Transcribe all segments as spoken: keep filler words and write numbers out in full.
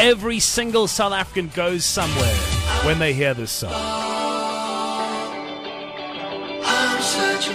Every single South African goes somewhere when they hear this song. I'm searching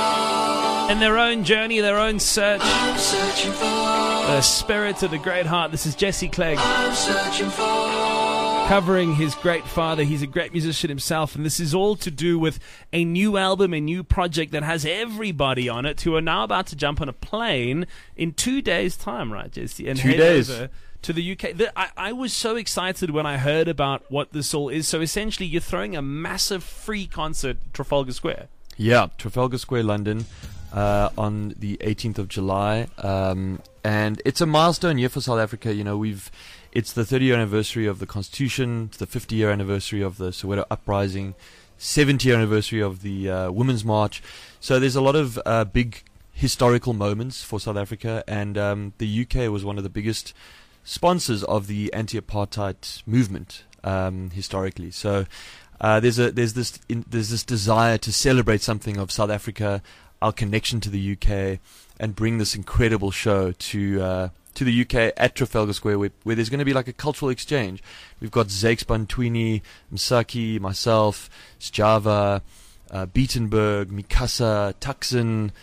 for, In their own journey, their own search, I'm searching for, the spirit of the great heart. This is Jesse Clegg I'm searching for, covering his great father. He's a great musician himself, and this is all to do with a new album, a new project that has everybody on it who are now about to jump on a plane in two days' time, right, Jesse? And Two head days. over to the U K. The, I, I was so excited when I heard about what this all is. So essentially, you're throwing a massive free concert at Trafalgar Square. Yeah, Trafalgar Square, London, uh, on the eighteenth of July, um, and it's a milestone year for South Africa. You know, we've it's the thirtieth anniversary of the Constitution, it's the fiftieth year anniversary of the Soweto Uprising, seventieth anniversary of the uh, Women's March. So there's a lot of uh, big historical moments for South Africa, and um, the U K was one of the biggest sponsors of the anti-apartheid movement um, historically. So uh, there's a there's this in, there's this desire to celebrate something of South Africa, our connection to the U K, and bring this incredible show to uh, to the U K at Trafalgar Square, where, where there's going to be like a cultural exchange. We've got Zakes Bantwini, Msaki, myself, Sjava, uh, Beatenberg, Mikasa, Tuxin.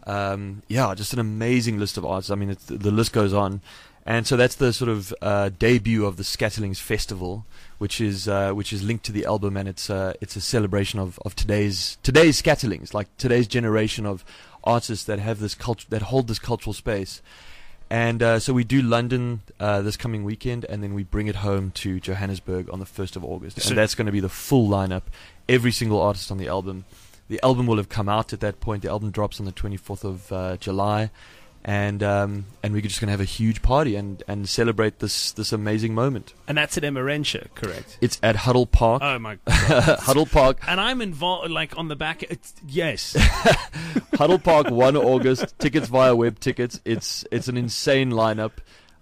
Um, yeah, just an amazing list of artists. I mean, it's, the list goes on. And so that's the sort of uh, debut of the Scatterlings Festival, which is uh, which is linked to the album, and it's uh, it's a celebration of, of today's today's Scatterlings, like today's generation of artists that have this culture, that hold this cultural space. And uh, so we do London uh, this coming weekend, and then we bring it home to Johannesburg on the first of August, So- and that's going to be the full lineup, every single artist on the album. The album will have come out at that point. The album drops on the twenty-fourth of uh, July. And um, and we're just going to have a huge party and, and celebrate this, this amazing moment. And that's at Emerentia, correct? It's at Huddle Park. Oh, my God. Huddle Park. And I'm involved, like, on the back. It's, yes. Huddle Park, the first of August. Tickets via web tickets. It's it's an insane lineup.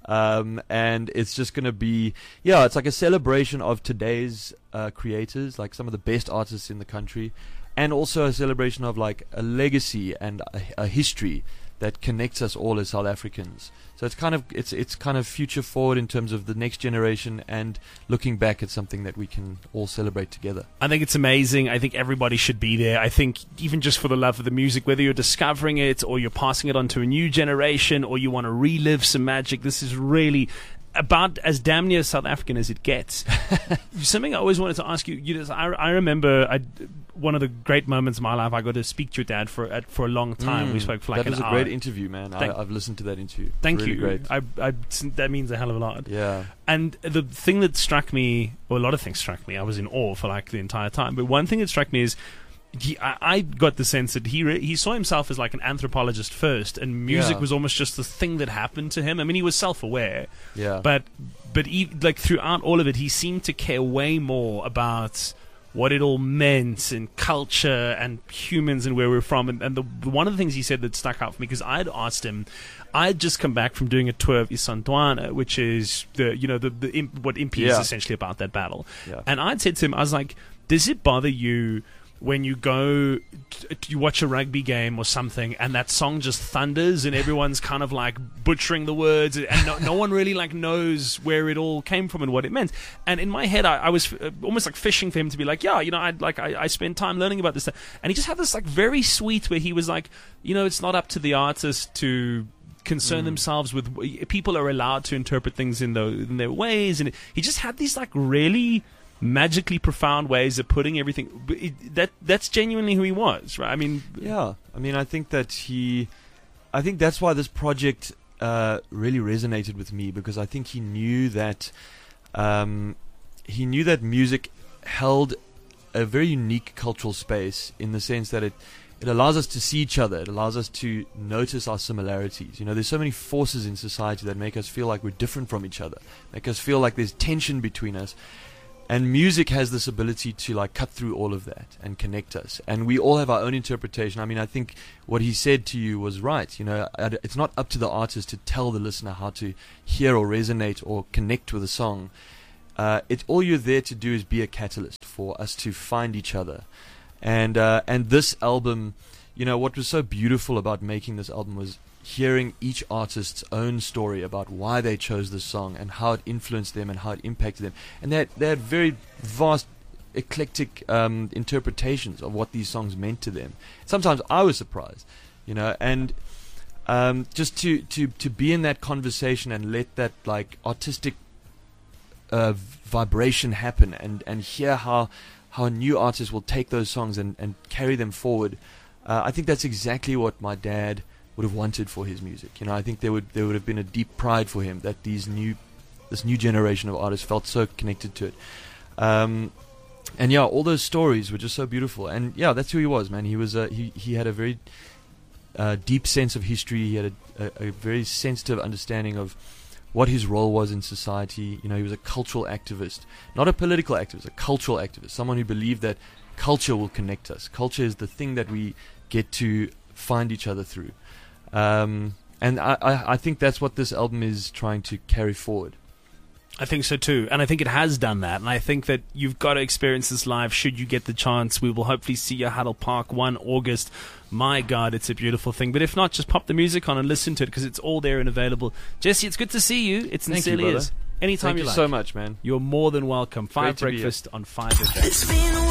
Um, and it's just going to be, yeah, it's like a celebration of today's uh, creators, like some of the best artists in the country. And also a celebration of, like, a legacy and a, a history that connects us all as South Africans. So it's kind of it's it's kind of future forward in terms of the next generation, and looking back at something that we can all celebrate together. I think it's amazing. I think everybody should be there. I think even just for the love of the music, whether you're discovering it or you're passing it on to a new generation or you want to relive some magic, this is really about as damn near South African as it gets. Something I always wanted to ask you, you know, I, I remember I, one of the great moments in my life, I got to speak to your dad for uh, for a long time. Mm, we spoke for like that an was a hour. great interview, man. I, Thank- I've listened to that interview. Thank really you. Great. I, I, that means a hell of a lot. Yeah. And the thing that struck me, or a lot of things struck me, I was in awe for like the entire time. But one thing that struck me is, he, I, I got the sense that he re- he saw himself as like an anthropologist first, and music Yeah. was almost just the thing that happened to him. I mean, he was self-aware, Yeah. but but he, like throughout all of it, he seemed to care way more about what it all meant and culture and humans and where we're from. And, and the, one of the things he said that stuck out for me, because I'd asked him, I'd just come back from doing a tour of Isandlwana, which is the you know the, the imp, what Impi is Yeah. essentially about, that battle. Yeah. And I'd said to him, I was like, does it bother you when you go, t- you watch a rugby game or something, and that song just thunders, and everyone's kind of like butchering the words, and no, no one really like knows where it all came from and what it meant. And in my head, I, I was uh, almost like fishing for him to be like, yeah, you know, I'd like I, I spent time learning about this stuff. And he just had this like very sweet where he was like, you know, it's not up to the artist to concern Mm. themselves with. People are allowed to interpret things in, the, in their ways, and he just had these like really magically profound ways of putting everything. It, that that's genuinely who he was, right? I mean, Yeah, I mean, I think that he, I think that's why this project uh, really resonated with me, because I think he knew that, um, he knew that music held a very unique cultural space, in the sense that it, it allows us to see each other. It allows us to notice our similarities. You know, there's so many forces in society that make us feel like we're different from each other, make us feel like there's tension between us. And music has this ability to like cut through all of that and connect us. And we all have our own interpretation. I mean, I think what he said to you was right. You know, I'd- it's not up to the artist to tell the listener how to hear or resonate or connect with a song. Uh, it all you're there to do is be a catalyst for us to find each other. And uh, and this album, you know, what was so beautiful about making this album was hearing each artist's own story about why they chose this song and how it influenced them and how it impacted them. And they had, they had very vast, eclectic um, interpretations of what these songs meant to them. Sometimes I was surprised, you know, and um, just to, to, to be in that conversation and let that like artistic uh, vibration happen and, and hear how how a new artist will take those songs and, and carry them forward. Uh, I think that's exactly what my dad would have wanted for his music. You know, I think there would there would have been a deep pride for him that these new this new generation of artists felt so connected to it. Um, and yeah, all those stories were just so beautiful. And yeah, that's who he was, man. He was a, he he had a very uh, deep sense of history. He had a, a, a very sensitive understanding of what his role was in society. You know, he was a cultural activist, not a political activist, a cultural activist, someone who believed that culture will connect us. Culture is the thing that we get to find each other through. Um, and I, I, I think that's what this album is trying to carry forward. I think so too, and I think it has done that, and I think that you've got to experience this live should you get the chance. We will hopefully see you at Huddle Park one August. My God, it's a beautiful thing. But if not, just pop the music on and listen to it because it's all there and available. Jesse, it's good to see you. It sincerely you, is. Anytime Thank you you like. so much, man. You're more than welcome. Five Great to be Breakfast on Five F M. It's been a